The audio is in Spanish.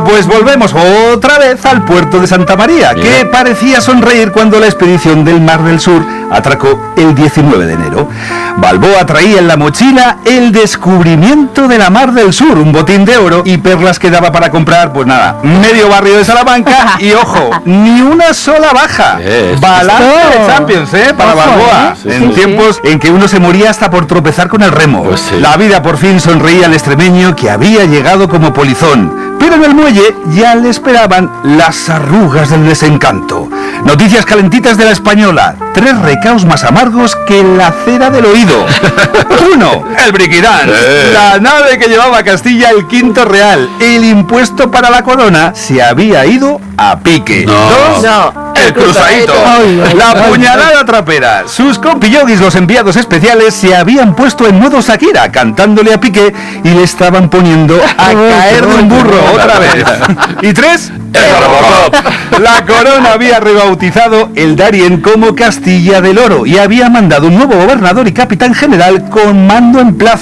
Pues volvemos otra vez al puerto de Santa María, que parecía sonreír cuando la expedición del Mar del Sur atracó el 19 de enero. Balboa traía en la mochila el descubrimiento de la Mar del Sur, un botín de oro y perlas que daba para comprar, pues nada, medio barrio de Salamanca y, ojo, ni una sola baja. Balance de Champions, para Balboa, en tiempos en que uno se moría hasta por tropezar con el remo. Pues sí. La vida por fin sonreía al extremeño, que había llegado como polizón, pero en el muelle ya le esperaban las arrugas del desencanto. Noticias calentitas de La Española: 3 recaos más amargos que la cera del oído. 1. El Briquidán, la nave que llevaba a Castilla el quinto real. El impuesto para la corona se había ido a pique. 2. El cruzadito, la puñalada trapera. Sus compilloguis, los enviados especiales, se habían puesto en modo Shakira, cantándole a Piqué, y le estaban poniendo a caer de un burro otra vez. Y 3, el Robocop. La corona había rebautizado el Darién como Castilla del Oro y había mandado un nuevo gobernador y capitán general con mando en plaza.